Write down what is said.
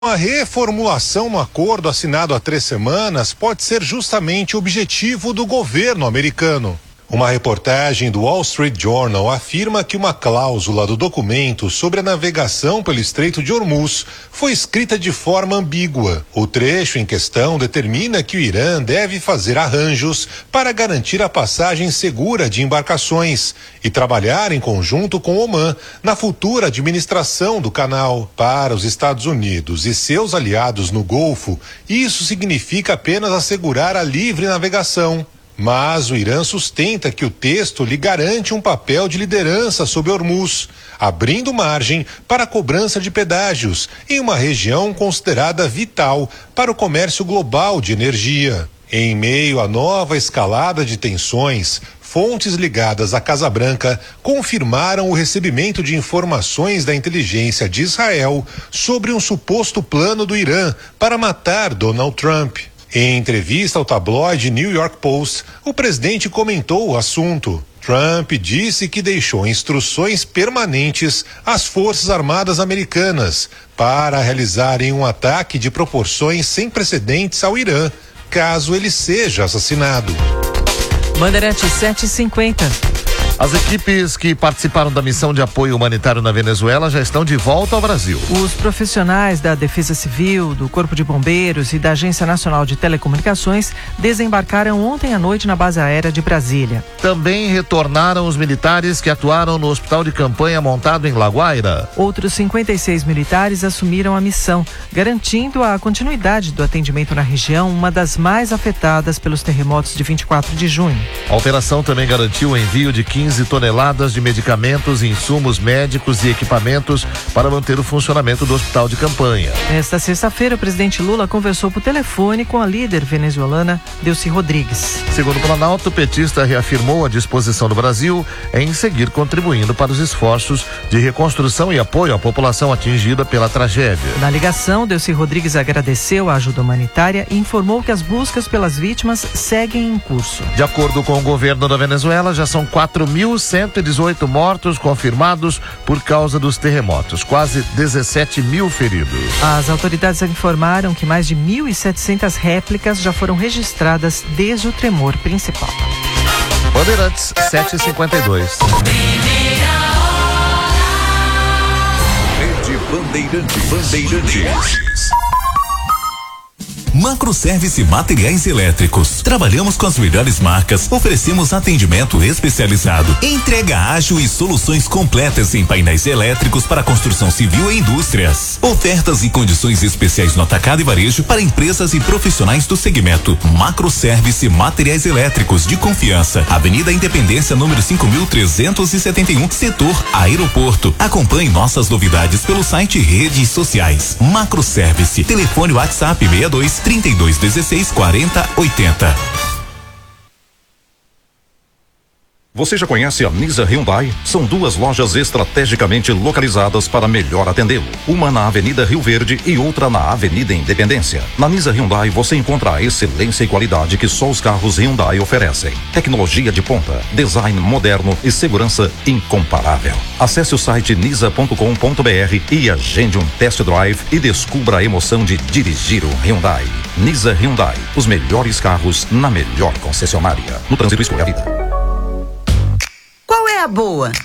Uma reformulação no acordo assinado há 3 semanas pode ser justamente o objetivo do governo americano. Uma reportagem do Wall Street Journal afirma que uma cláusula do documento sobre a navegação pelo Estreito de Hormuz foi escrita de forma ambígua. O trecho em questão determina que o Irã deve fazer arranjos para garantir a passagem segura de embarcações e trabalhar em conjunto com Omã na futura administração do canal. Para os Estados Unidos e seus aliados no Golfo, isso significa apenas assegurar a livre navegação. Mas o Irã sustenta que o texto lhe garante um papel de liderança sobre Hormuz, abrindo margem para a cobrança de pedágios em uma região considerada vital para o comércio global de energia. Em meio à nova escalada de tensões, fontes ligadas à Casa Branca confirmaram o recebimento de informações da inteligência de Israel sobre um suposto plano do Irã para matar Donald Trump. Em entrevista ao tabloide New York Post, o presidente comentou o assunto. Trump disse que deixou instruções permanentes às Forças Armadas Americanas para realizarem um ataque de proporções sem precedentes ao Irã, caso ele seja assassinado. Bandeirantes 7h50. As equipes que participaram da missão de apoio humanitário na Venezuela já estão de volta ao Brasil. Os profissionais da Defesa Civil, do Corpo de Bombeiros e da Agência Nacional de Telecomunicações desembarcaram ontem à noite na base aérea de Brasília. Também retornaram os militares que atuaram no hospital de campanha montado em La Guaira. Outros 56 militares assumiram a missão, garantindo a continuidade do atendimento na região, uma das mais afetadas pelos terremotos de 24 de junho. A operação também garantiu o envio de 15 toneladas de medicamentos, insumos médicos e equipamentos para manter o funcionamento do hospital de campanha. Nesta sexta-feira, o presidente Lula conversou por telefone com a líder venezuelana Delcy Rodrigues. Segundo o Planalto, o petista reafirmou a disposição do Brasil em seguir contribuindo para os esforços de reconstrução e apoio à população atingida pela tragédia. Na ligação, Delcy Rodrigues agradeceu a ajuda humanitária e informou que as buscas pelas vítimas seguem em curso. De acordo com o governo da Venezuela, já são 4.118 mortos confirmados por causa dos terremotos, quase 17 mil feridos. As autoridades informaram que mais de 1.700 réplicas já foram registradas desde o tremor principal. Bandeirantes 7h52. Rede Bandeirantes. Macroservice Materiais Elétricos. Trabalhamos com as melhores marcas, oferecemos atendimento especializado, entrega ágil e soluções completas em painéis elétricos para construção civil e indústrias. Ofertas e condições especiais no atacado e varejo para empresas e profissionais do segmento. Macroservice Materiais Elétricos de confiança. Avenida Independência, número 5.371, setor Aeroporto. Acompanhe nossas novidades pelo site e redes sociais. Macroservice. Telefone WhatsApp 62-3216-4080. Você já conhece a Nisa Hyundai? São 2 lojas estrategicamente localizadas para melhor atendê-lo. Uma na Avenida Rio Verde e outra na Avenida Independência. Na Nisa Hyundai você encontra a excelência e qualidade que só os carros Hyundai oferecem. Tecnologia de ponta, design moderno e segurança incomparável. Acesse o site nisa.com.br e agende um test drive e descubra a emoção de dirigir um Hyundai. Nisa Hyundai, os melhores carros na melhor concessionária. No trânsito, escolha a vida. Qual é a boa?